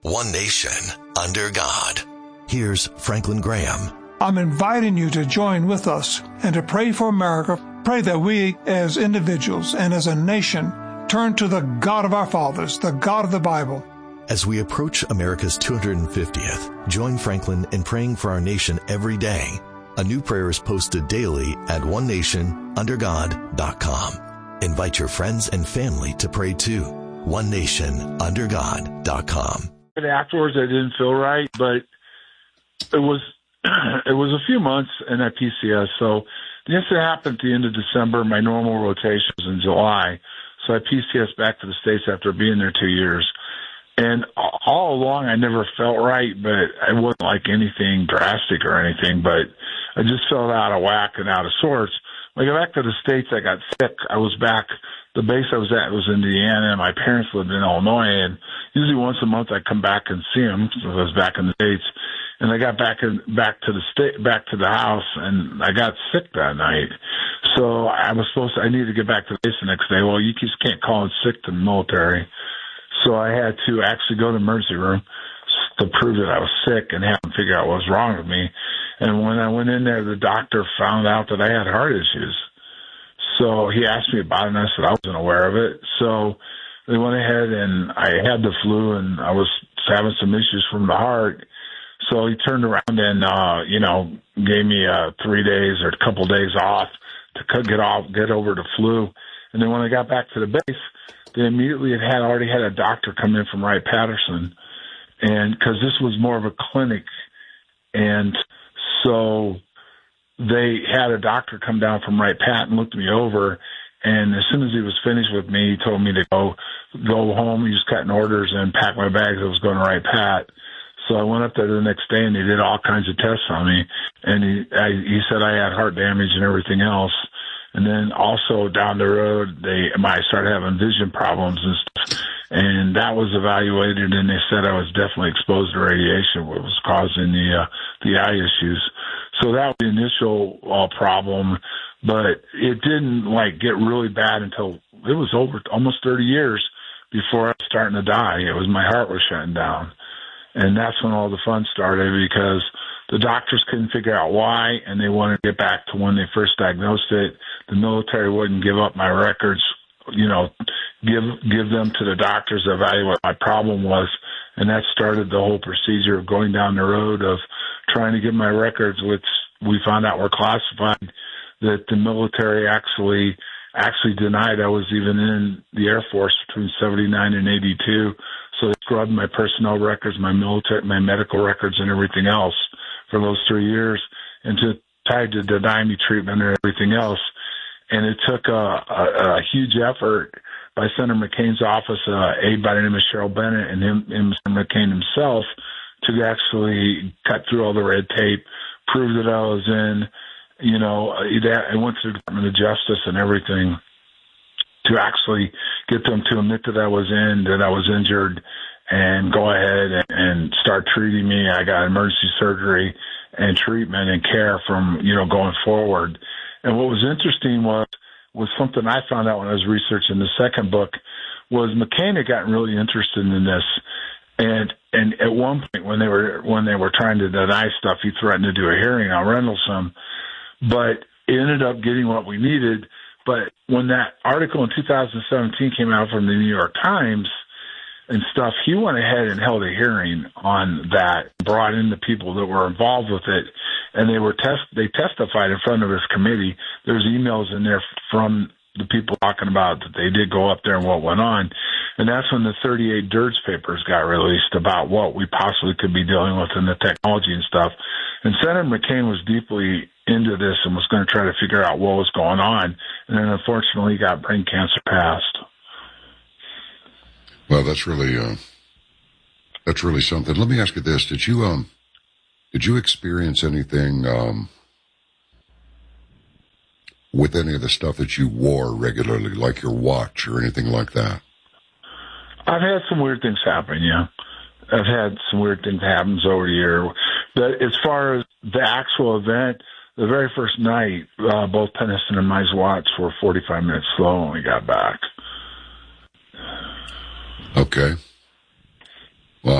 One nation, under God. Here's Franklin Graham. I'm inviting you to join with us and to pray for America. Pray that we as individuals and as a nation turn to the God of our fathers, the God of the Bible. As we approach America's 250th, join Franklin in praying for our nation every day. A new prayer is posted daily at onenationundergod.com. Invite your friends and family to pray too. onenationundergod.com. Afterwards, I didn't feel right, but it was a few months in that PCS. So the incident happened at the end of December. My normal rotation was in July. So I PCS back to the States after being there 2 years. And all along, I never felt right, but it wasn't like anything drastic or anything, but I just felt out of whack and out of sorts. When I got back to the States, I got sick. I was back. The base I was at was in Indiana, and my parents lived in Illinois, and usually once a month I'd come back and see them, so I was back in the States. And I got back to the house, and I got sick that night. So I needed to get back to the base the next day. Well, you just can't call in sick to the military. So I had to actually go to the emergency room to prove that I was sick and have them figure out what was wrong with me. And when I went in there, the doctor found out that I had heart issues. So he asked me about it, and I said I wasn't aware of it. So they went ahead, and I had the flu, and I was having some issues from the heart. So he turned around and, gave me 3 days or a couple days off to get over the flu. And then when I got back to the base, they immediately already had a doctor come in from Wright-Patterson, and because this was more of a clinic, and so they had a doctor come down from Wright-Pat and looked me over, and as soon as he was finished with me, he told me to go home. He was cutting orders and pack my bags. I was going to Wright-Pat. So I went up there the next day, and they did all kinds of tests on me, and he said I had heart damage and everything else. And then also down the road, I started having vision problems and stuff, and that was evaluated, and they said I was definitely exposed to radiation, what was causing the eye issues. So that was the initial problem, but it didn't get really bad until it was over almost 30 years before I was starting to die. My heart was shutting down. And that's when all the fun started, because the doctors couldn't figure out why, and they wanted to get back to when they first diagnosed it. The military wouldn't give up my records, give them to the doctors to evaluate what my problem was. And that started the whole procedure of going down the road of trying to get my records, which we found out were classified, that the military actually denied I was even in the Air Force between 79 and 82. So they scrubbed my personnel records, my medical records, and everything else for those 3 years, and tried to deny me treatment and everything else. And it took a huge effort by Senator McCain's office, aide by the name of Cheryl Bennett, and Senator McCain himself, to actually cut through all the red tape, prove that I was in, I went to the Department of Justice and everything, to actually get them to admit that I was injured, and go ahead and start treating me. I got emergency surgery and treatment and care from, going forward. And what was interesting was something I found out when I was researching the second book, was McCain had gotten really interested in this. And at one point when they were trying to deny stuff, he threatened to do a hearing on Rendlesham, but it ended up getting what we needed. But when that article in 2017 came out from the New York Times and stuff, he went ahead and held a hearing on that, brought in the people that were involved with it, and they testified in front of his committee. There's emails in there from the people talking about that they did go up there and what went on. And that's when the 38 Dirge papers got released about what we possibly could be dealing with in the technology and stuff. And Senator McCain was deeply into this and was going to try to figure out what was going on. And then unfortunately he got brain cancer passed. Well, that's really something. Let me ask you this. Did you experience anything, with any of the stuff that you wore regularly, like your watch or anything like that? I've had some weird things happen, yeah. I've had some weird things happen over the year. But as far as the actual event, the very first night, both Tennyson and my watch were 45 minutes slow when we got back. Okay.